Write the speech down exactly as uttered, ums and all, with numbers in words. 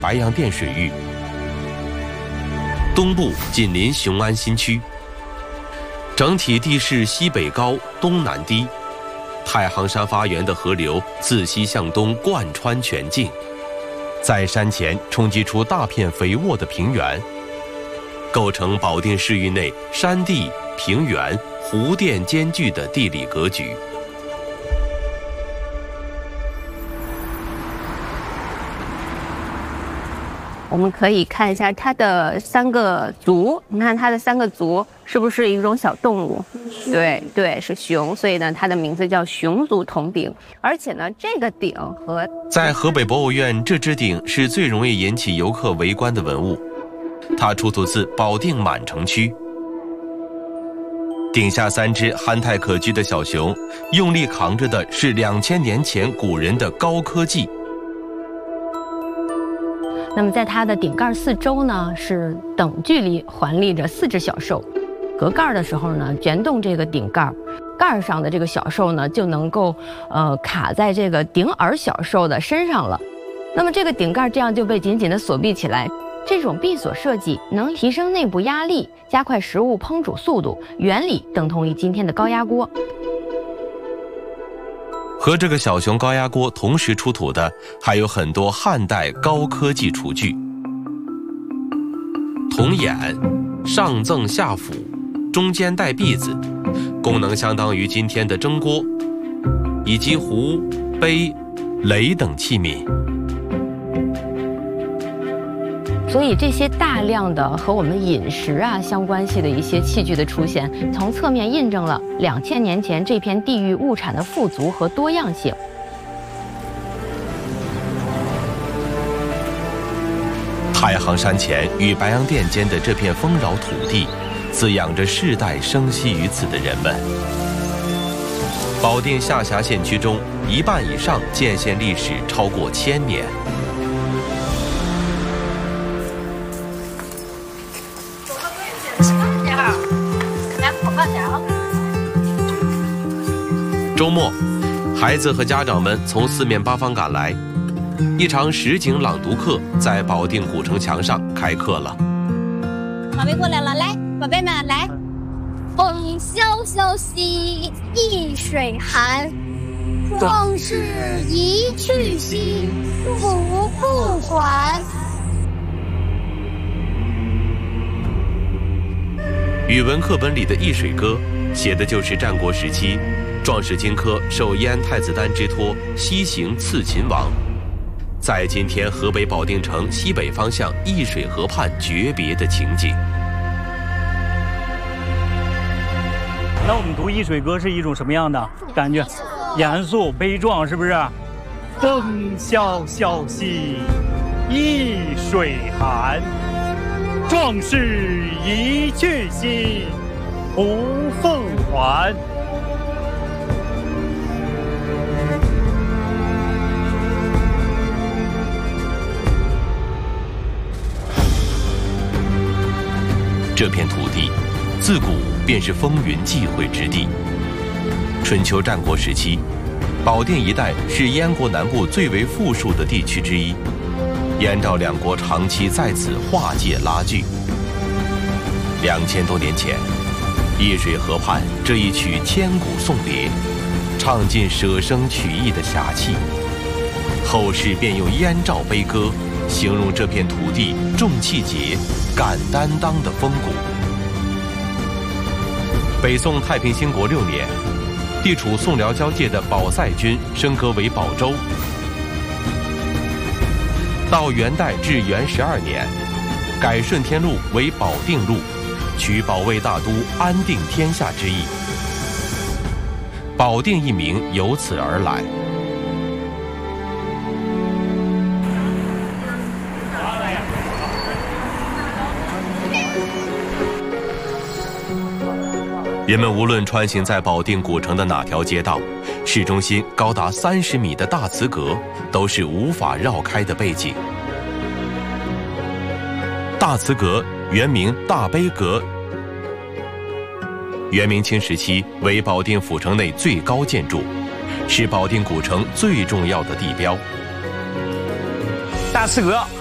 白洋淀水域，东部紧邻雄安新区。整体地势西北高，东南低。太行山发源的河流自西向东贯穿全境，在山前冲击出大片肥沃的平原，构成保定市域内山地、平原、湖淀兼具的地理格局。 我们可以看一下它的三个足，你看它的三个足是不是一种小动物？对对，是熊，所以呢，它的名字叫熊足铜鼎。而且呢，这个鼎和在河北博物院，这只鼎是最容易引起游客围观的文物，它出土自保定满城区。鼎下三只憨态可掬的小熊，用力扛着的是两千年前古人的高科技。 那么在它的鼎盖四周呢，是等距离环立着四只小兽。隔盖的时候呢，卷动这个鼎盖，盖上的这个小兽呢，就能够呃卡在这个鼎耳小兽的身上了。那么这个鼎盖这样就被紧紧地锁闭起来。这种闭锁设计能提升内部压力，加快食物烹煮速度，原理等同于今天的高压锅。 和这个小熊高压锅同时出土的，还有很多汉代高科技厨具，铜眼、上赠下釜，中间带篦子，功能相当于今天的蒸锅，以及壶、杯、雷等器皿。 所以这些大量的和我们饮食啊相关系的一些器具的出现，从侧面印证了两千年前这片地域物产的富足和多样性。 太行山前与白洋淀间的这片丰饶土地，滋养着世代生息于此的人们。保定下辖县区中，一半以上建县历史超过千年。周末，孩子和家长们从四面八方赶来，一场实景朗读课在保定古城墙上开课了。 宝贝过来了，来，宝贝们来。风萧萧兮易水寒，壮士一去兮不复还。 语文课本里的《易水歌》写的就是战国时期壮士荆轲受燕太子丹之托西行刺秦王，在今天河北保定城西北方向易水河畔诀别的情景。 那我们读《易水歌》是一种什么样的感觉？严肃悲壮，是不是？风萧萧兮易水寒，壮士一去兮不复还。 这片土地自古便是风云际会之地。春秋战国时期，保定一带是燕国南部最为富庶的地区之一，燕赵两国长期在此划界拉锯。两千多年前，易水河畔这一曲千古颂别，唱尽舍生取义的侠气，后世便用燕赵悲歌形容这片土地重气节、敢担当的风骨。北宋太平兴国六年，地处宋辽交界的保塞军升格为保州。到元代至元十二年，改顺天路为保定路，取保卫大都、安定天下之意。保定一名由此而来。人们无论穿行在保定古城的哪条街道，市中心高达三十米的大祠阁都是无法绕开的背景。大祠阁原名大悲阁，元明清时期为保定府城内最高建筑，是保定古城最重要的地标。 大祠阁